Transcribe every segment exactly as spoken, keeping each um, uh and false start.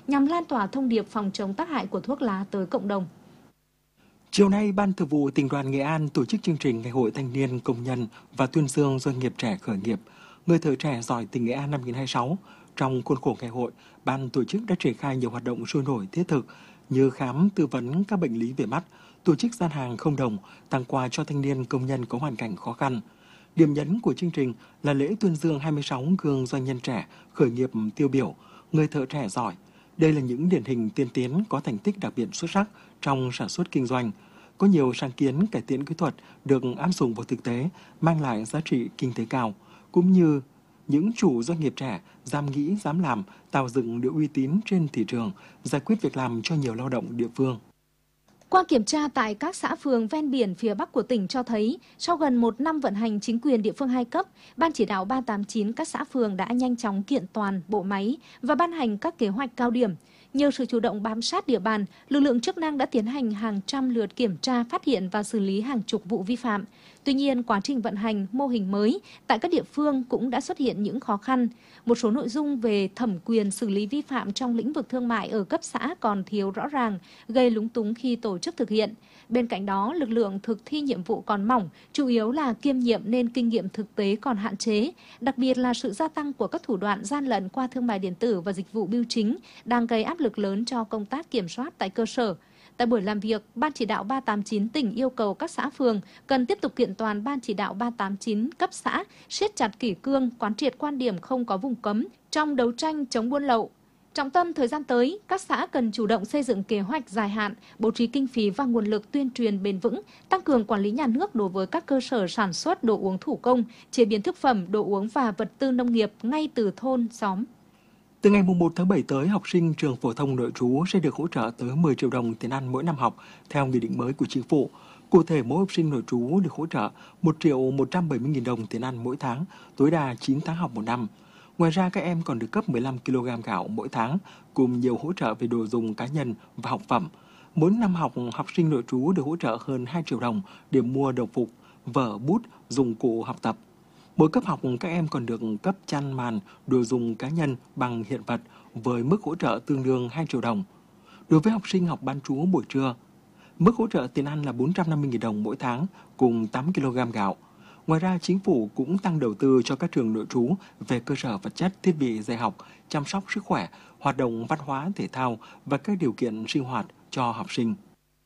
nhằm lan tỏa thông điệp phòng chống tác hại của thuốc lá tới cộng đồng. Chiều nay, Ban Thường vụ Tỉnh đoàn Nghệ An tổ chức chương trình Ngày hội Thanh niên Công nhân và tuyên dương doanh nghiệp trẻ khởi nghiệp, người thợ trẻ giỏi tỉnh Nghệ An năm hai không hai sáu. Trong khuôn khổ ngày hội, ban tổ chức đã triển khai nhiều hoạt động sôi nổi thiết thực như khám tư vấn các bệnh lý về mắt, tổ chức gian hàng không đồng, tặng quà cho thanh niên công nhân có hoàn cảnh khó khăn. Điểm nhấn của chương trình là lễ tuyên dương hai mươi sáu gương doanh nhân trẻ khởi nghiệp tiêu biểu, người thợ trẻ giỏi. Đây là những điển hình tiên tiến có thành tích đặc biệt xuất sắc trong sản xuất kinh doanh. Có nhiều sáng kiến cải tiến kỹ thuật được áp dụng vào thực tế, mang lại giá trị kinh tế cao, cũng như những chủ doanh nghiệp trẻ dám nghĩ, dám làm, tạo dựng được uy tín trên thị trường, giải quyết việc làm cho nhiều lao động địa phương. Qua kiểm tra tại các xã phường ven biển phía Bắc của tỉnh cho thấy, sau gần một năm vận hành chính quyền địa phương hai cấp, Ban chỉ đạo ba tám chín các xã phường đã nhanh chóng kiện toàn bộ máy và ban hành các kế hoạch cao điểm. Nhờ sự chủ động bám sát địa bàn, lực lượng chức năng đã tiến hành hàng trăm lượt kiểm tra, phát hiện và xử lý hàng chục vụ vi phạm. Tuy nhiên, quá trình vận hành mô hình mới tại các địa phương cũng đã xuất hiện những khó khăn. Một số nội dung về thẩm quyền xử lý vi phạm trong lĩnh vực thương mại ở cấp xã còn thiếu rõ ràng, gây lúng túng khi tổ chức thực hiện. Bên cạnh đó, lực lượng thực thi nhiệm vụ còn mỏng, chủ yếu là kiêm nhiệm nên kinh nghiệm thực tế còn hạn chế. Đặc biệt là sự gia tăng của các thủ đoạn gian lận qua thương mại điện tử và dịch vụ bưu chính đang gây áp lực lớn cho công tác kiểm soát tại cơ sở. Tại buổi làm việc, Ban chỉ đạo ba tám chín tỉnh yêu cầu các xã phường cần tiếp tục kiện toàn Ban chỉ đạo ba tám chín cấp xã, siết chặt kỷ cương, quán triệt quan điểm không có vùng cấm trong đấu tranh chống buôn lậu. Trọng tâm thời gian tới, các xã cần chủ động xây dựng kế hoạch dài hạn, bố trí kinh phí và nguồn lực tuyên truyền bền vững, tăng cường quản lý nhà nước đối với các cơ sở sản xuất đồ uống thủ công, chế biến thực phẩm, đồ uống và vật tư nông nghiệp ngay từ thôn, xóm. Từ ngày một tháng bảy tới, học sinh trường phổ thông nội trú sẽ được hỗ trợ tới mười triệu đồng tiền ăn mỗi năm học theo nghị định mới của chính phủ. Cụ thể, mỗi học sinh nội trú được hỗ trợ một triệu một trăm bảy mươi nghìn đồng tiền ăn mỗi tháng, tối đa chín tháng học một năm. Ngoài ra, các em còn được cấp mười lăm ki lô gam gạo mỗi tháng, cùng nhiều hỗ trợ về đồ dùng cá nhân và học phẩm. Mỗi năm học, học sinh nội trú được hỗ trợ hơn hai triệu đồng để mua đồng phục, vở, bút, dụng cụ học tập. Mỗi cấp học, các em còn được cấp chăn màn, đồ dùng cá nhân bằng hiện vật với mức hỗ trợ tương đương hai triệu đồng. Đối với học sinh học bán trú buổi trưa, mức hỗ trợ tiền ăn là bốn trăm năm mươi nghìn đồng mỗi tháng cùng tám ki lô gam gạo. Ngoài ra, chính phủ cũng tăng đầu tư cho các trường nội trú về cơ sở vật chất, thiết bị dạy học, chăm sóc sức khỏe, hoạt động văn hóa thể thao và các điều kiện sinh hoạt cho học sinh.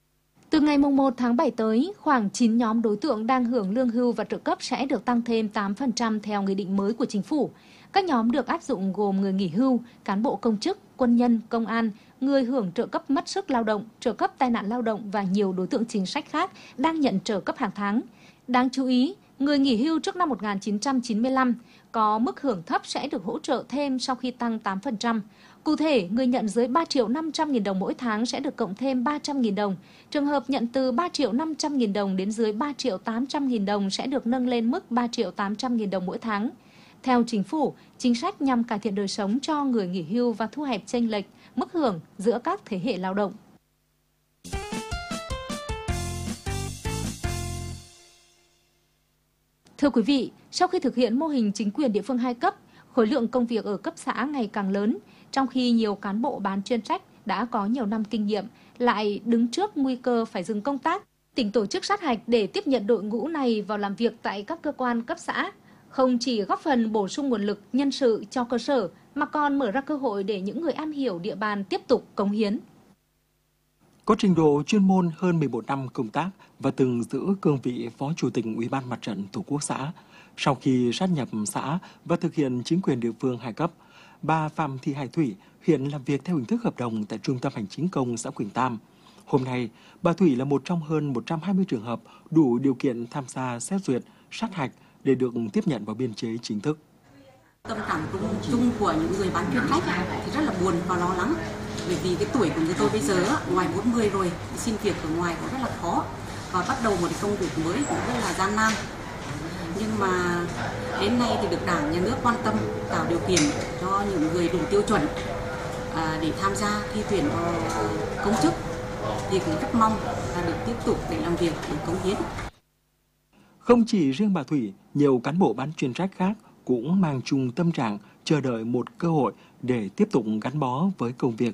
Từ ngày một tháng bảy tới, khoảng chín nhóm đối tượng đang hưởng lương hưu và trợ cấp sẽ được tăng thêm tám phần trăm theo nghị định mới của chính phủ. Các nhóm được áp dụng gồm người nghỉ hưu, cán bộ công chức, quân nhân, công an, người hưởng trợ cấp mất sức lao động, trợ cấp tai nạn lao động và nhiều đối tượng chính sách khác đang nhận trợ cấp hàng tháng. Đáng chú ý, người nghỉ hưu trước năm một nghìn chín trăm chín mươi lăm có mức hưởng thấp sẽ được hỗ trợ thêm sau khi tăng tám phần trăm. Cụ thể, người nhận dưới ba triệu năm trăm nghìn đồng mỗi tháng sẽ được cộng thêm ba trăm nghìn đồng. Trường hợp nhận từ ba triệu năm trăm nghìn đồng đến dưới ba triệu tám trăm nghìn đồng sẽ được nâng lên mức ba triệu tám trăm nghìn đồng mỗi tháng. Theo chính phủ, chính sách nhằm cải thiện đời sống cho người nghỉ hưu và thu hẹp chênh lệch mức hưởng giữa các thế hệ lao động. Thưa quý vị, sau khi thực hiện mô hình chính quyền địa phương hai cấp, khối lượng công việc ở cấp xã ngày càng lớn, trong khi nhiều cán bộ bán chuyên trách đã có nhiều năm kinh nghiệm, lại đứng trước nguy cơ phải dừng công tác. Tỉnh tổ chức sát hạch để tiếp nhận đội ngũ này vào làm việc tại các cơ quan cấp xã, không chỉ góp phần bổ sung nguồn lực nhân sự cho cơ sở, mà còn mở ra cơ hội để những người am hiểu địa bàn tiếp tục cống hiến. Có trình độ chuyên môn hơn mười một năm công tác và từng giữ cương vị Phó Chủ tịch Ủy ban Mặt trận Tổ quốc xã. Sau khi sát nhập xã và thực hiện chính quyền địa phương hai cấp, bà Phạm Thị Hải Thủy hiện làm việc theo hình thức hợp đồng tại Trung tâm Hành chính công xã Quỳnh Tam. Hôm nay, bà Thủy là một trong hơn một trăm hai mươi trường hợp đủ điều kiện tham gia xét duyệt, sát hạch để được tiếp nhận vào biên chế chính thức. Tâm trạng chung của những người bán chuyên trách thì rất là buồn và lo lắng. Bởi vì cái tuổi của người tôi bây giờ ngoài bốn mươi rồi, xin việc ở ngoài cũng rất là khó và bắt đầu một công việc mới cũng rất là gian nan. Nhưng mà đến nay thì được Đảng, Nhà nước quan tâm tạo điều kiện cho những người đủ tiêu chuẩn à, để tham gia thi tuyển vào công chức thì cũng rất mong là được tiếp tục để làm việc, để cống hiến. Không chỉ riêng bà Thủy, nhiều cán bộ bán chuyên trách khác cũng mang chung tâm trạng chờ đợi một cơ hội để tiếp tục gắn bó với công việc